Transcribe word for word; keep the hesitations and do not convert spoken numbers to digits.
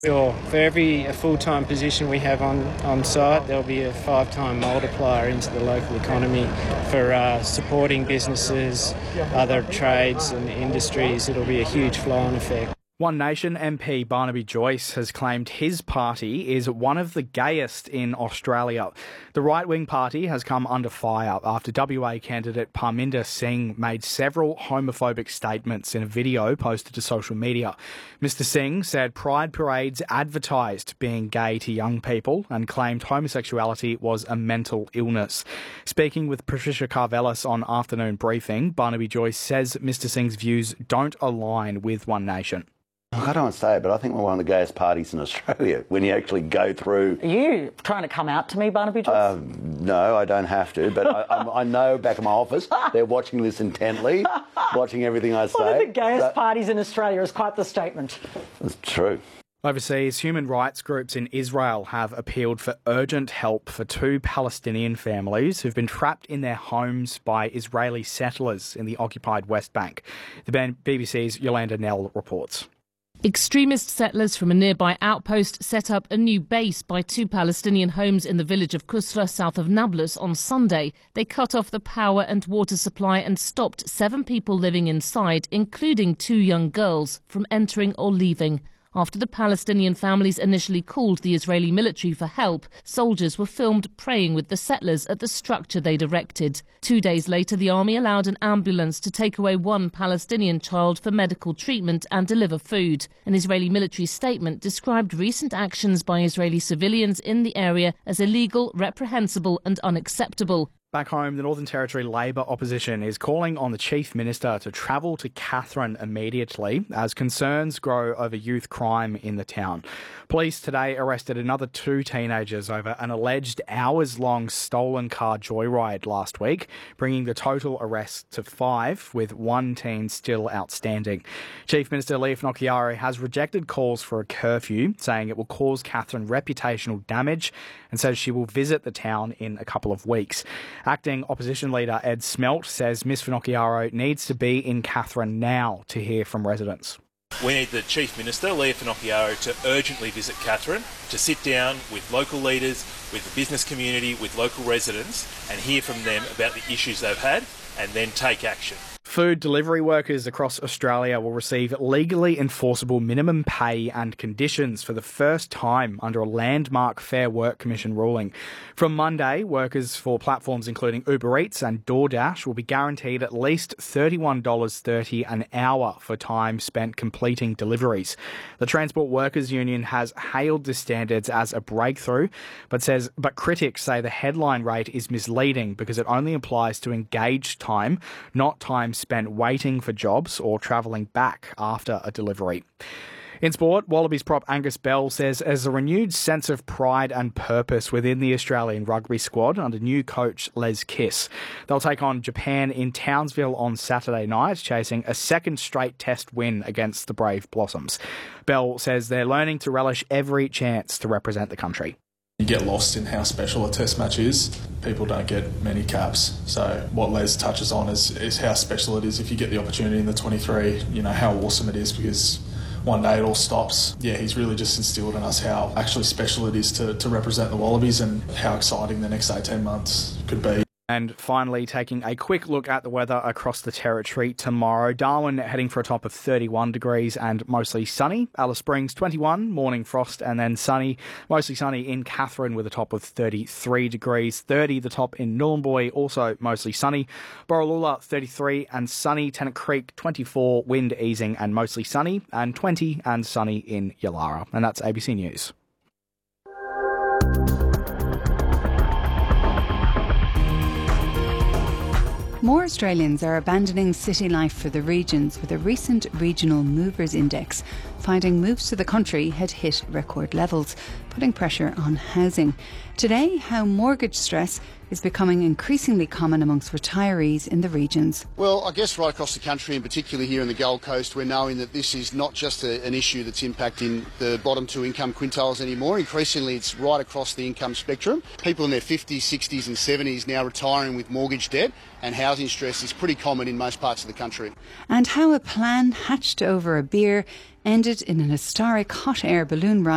Sure. For every full-time position we have on, on site, there'll be a five-time multiplier into the local economy for uh, supporting businesses, other trades and industries. It'll be a huge flow-on effect. One Nation M P Barnaby Joyce has claimed his party is one of the gayest in Australia. The right-wing party has come under fire after W A candidate Parminder Singh made several homophobic statements in a video posted to social media. Mister Singh said pride parades advertised being gay to young people and claimed homosexuality was a mental illness. Speaking with Patricia Carvelis on Afternoon Briefing, Barnaby Joyce says Mister Singh's views don't align with One Nation. I don't want to say it, but I think we're one of the gayest parties in Australia when you actually go through... Are you trying to come out to me, Barnaby Joyce? Uh, no, I don't have to, but I, I, I know back in my office they're watching this intently, watching everything I say. One of the gayest so, parties in Australia is quite the statement. It's true. Overseas, human rights groups in Israel have appealed for urgent help for two Palestinian families who've been trapped in their homes by Israeli settlers in the occupied West Bank. The B B C's Yolanda Nell reports. Extremist settlers from a nearby outpost set up a new base by two Palestinian homes in the village of Kusra, south of Nablus, on Sunday. They cut off the power and water supply and stopped seven people living inside, including two young girls, from entering or leaving. After the Palestinian families initially called the Israeli military for help, soldiers were filmed praying with the settlers at the structure they'd erected. Two days later, the army allowed an ambulance to take away one Palestinian child for medical treatment and deliver food. An Israeli military statement described recent actions by Israeli civilians in the area as illegal, reprehensible and unacceptable. Back home, the Northern Territory Labor opposition is calling on the Chief Minister to travel to Katherine immediately as concerns grow over youth crime in the town. Police today arrested another two teenagers over an alleged hours-long stolen car joyride last week, bringing the total arrests to five, with one teen still outstanding. Chief Minister Leah Finocchiaro has rejected calls for a curfew, saying it will cause Katherine reputational damage, and says she will visit the town in a couple of weeks. Acting Opposition Leader Ed Smelt says Miss Finocchiaro needs to be in Katherine now to hear from residents. We need the Chief Minister, Leah Finocchiaro, to urgently visit Katherine, to sit down with local leaders, with the business community, with local residents and hear from them about the issues they've had and then take action. Food delivery workers across Australia will receive legally enforceable minimum pay and conditions for the first time under a landmark Fair Work Commission ruling. From Monday, workers for platforms including Uber Eats and DoorDash will be guaranteed at least thirty-one dollars thirty an hour for time spent completing deliveries. The Transport Workers Union has hailed the standards as a breakthrough, but says but critics say the headline rate is misleading because it only applies to engaged time, not time spent waiting for jobs or travelling back after a delivery. In sport, Wallabies prop Angus Bell says there's a renewed sense of pride and purpose within the Australian rugby squad under new coach Les Kiss. They'll take on Japan in Townsville on Saturday night, chasing a second straight test win against the Brave Blossoms. Bell says they're learning to relish every chance to represent the country. You get lost in how special a test match is. People don't get many caps. So what Les touches on is, is how special it is if you get the opportunity in the twenty-three, you know, how awesome it is because one day it all stops. Yeah, he's really just instilled in us how actually special it is to, to represent the Wallabies and how exciting the next eighteen months could be. And finally, taking a quick look at the weather across the territory tomorrow. Darwin heading for a top of thirty-one degrees and mostly sunny. Alice Springs twenty-one, morning frost and then sunny. Mostly sunny in Katherine with a top of thirty-three degrees. thirty the top in Nhulunbuy, also mostly sunny. Borroloola thirty-three and sunny. Tennant Creek twenty-four, wind easing and mostly sunny. And twenty and sunny in Yalara. And that's A B C News. More Australians are abandoning city life for the regions, with a recent regional movers index finding moves to the country had hit record levels, putting pressure on housing. Today, how mortgage stress is becoming increasingly common amongst retirees in the regions. Well, I guess right across the country, and particularly here in the Gold Coast, we're knowing that this is not just a, an issue that's impacting the bottom two income quintiles anymore. Increasingly, it's right across the income spectrum. People in their fifties, sixties and seventies now retiring with mortgage debt, and housing stress is pretty common in most parts of the country. And how a plan hatched over a beer ended in an historic hot air balloon ride